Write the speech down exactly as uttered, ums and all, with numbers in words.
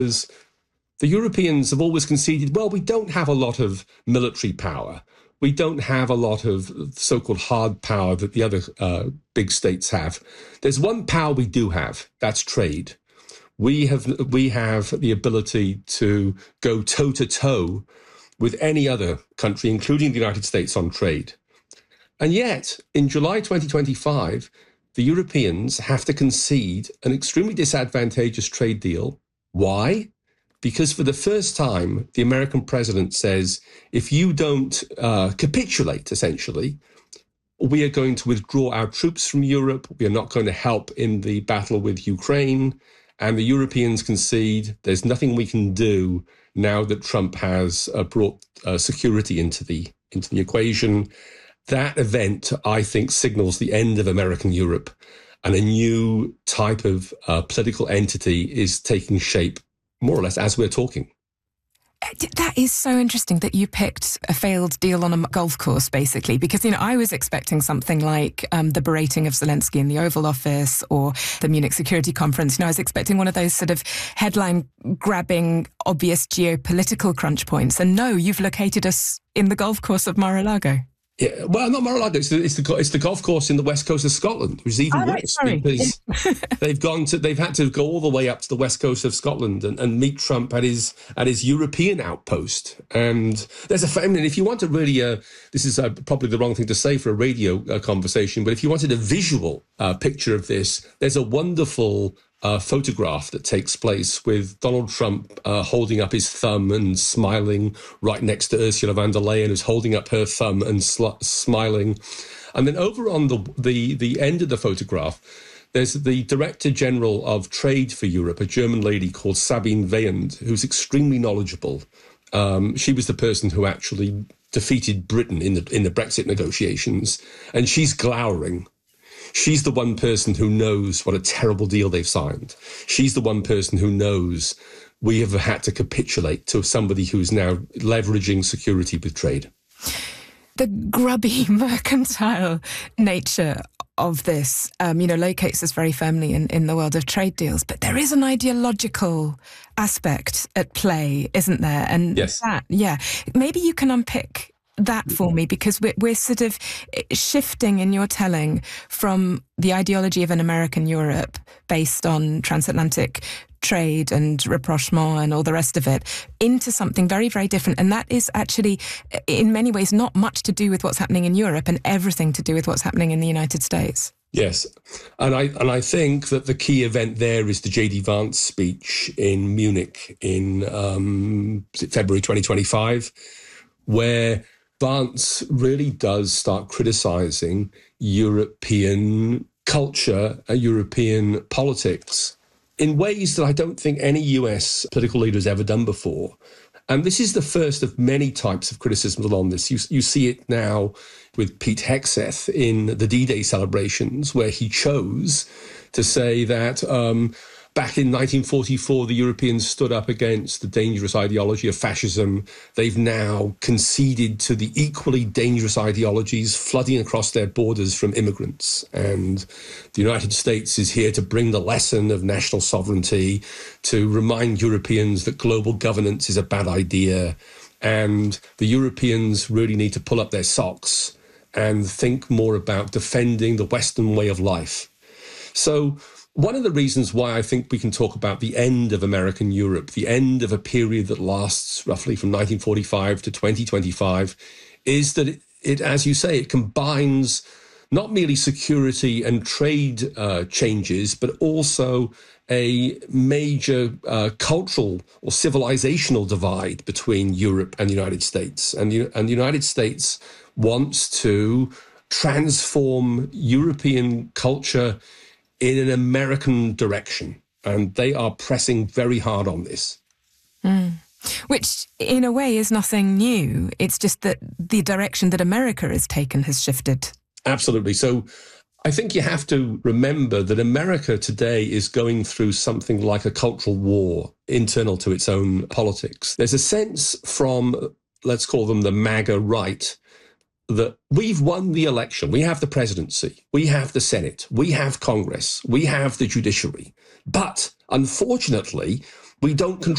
because the Europeans have always conceded, well, we don't have a lot of military power. We don't have a lot of so-called hard power that the other uh, big states have. There's one power we do have, that's trade. We have we have the ability to go toe-to-toe with any other country, including the United States, on trade. And yet, in July twenty twenty-five, the Europeans have to concede an extremely disadvantageous trade deal. Why? Because for the first time, the American president says, if you don't uh, capitulate, essentially, we are going to withdraw our troops from Europe. We are not going to help in the battle with Ukraine. And the Europeans concede there's nothing we can do now that Trump has uh, brought uh, security into the into the equation. That event, I think, signals the end of American Europe, and a new type of uh, political entity is taking shape, more or less, as we're talking. That is so interesting that you picked a failed deal on a golf course, basically, because, you know, I was expecting something like um, the berating of Zelensky in the Oval Office or the Munich Security Conference. You know, I was expecting one of those sort of headline-grabbing, obvious geopolitical crunch points. And no, you've located us in the golf course of Mar-a-Lago. Yeah, well, not Mar-a-Lago. It's the, it's the it's the golf course in the west coast of Scotland, which is even oh, right, worse sorry. because they've gone to they've had to go all the way up to the west coast of Scotland and, and meet Trump at his at his European outpost. And there's a I mean, if you want to really, uh, this is uh, probably the wrong thing to say for a radio uh, conversation, but if you wanted a visual uh, picture of this, there's a wonderful Uh, photograph that takes place with Donald Trump uh, holding up his thumb and smiling right next to Ursula von der Leyen, who's holding up her thumb and sl- smiling. And then over on the, the the end of the photograph, there's the Director General of Trade for Europe, a German lady called Sabine Weyand, who's extremely knowledgeable. Um, she was the person who actually defeated Britain in the in the Brexit negotiations, and she's glowering. She's the one person who knows what a terrible deal they've signed. She's the one person who knows we have had to capitulate to somebody who's now leveraging security with trade. The grubby, mercantile nature of this, um, you know, locates us very firmly in, in the world of trade deals. But there is an ideological aspect at play, isn't there? And yes. that, yeah, maybe you can unpick that for me, because we're, we're sort of shifting in your telling from the ideology of an American Europe based on transatlantic trade and rapprochement and all the rest of it into something very, very different. And that is actually, in many ways, not much to do with what's happening in Europe and everything to do with what's happening in the United States. Yes. And I and I think that the key event there is the J D Vance speech in Munich in um, February twenty twenty-five, where Vance really does start criticizing European culture, uh, European politics in ways that I don't think any U S political leader has ever done before. And this is the first of many types of criticisms on this. You, you see it now with Pete Hegseth in the D-Day celebrations, where he chose to say that um, back in nineteen forty-four, the Europeans stood up against the dangerous ideology of fascism. They've now conceded to the equally dangerous ideologies flooding across their borders from immigrants. And the United States is here to bring the lesson of national sovereignty, to remind Europeans that global governance is a bad idea. And the Europeans really need to pull up their socks and think more about defending the Western way of life. So one of the reasons why I think we can talk about the end of American Europe, the end of a period that lasts roughly from nineteen forty-five to twenty twenty-five, is that it, it as you say, it combines not merely security and trade uh, changes, but also a major uh, cultural or civilizational divide between Europe and the United States. And the, and the United States wants to transform European culture in an American direction, and they are pressing very hard on this. Mm. Which, in a way, is nothing new. It's just that the direction that America has taken has shifted. Absolutely. So I think you have to remember that America today is going through something like a cultural war internal to its own politics. There's a sense from, let's call them the MAGA right, that we've won the election. We have the presidency. We have the Senate. We have Congress. We have the judiciary. But unfortunately, we don't control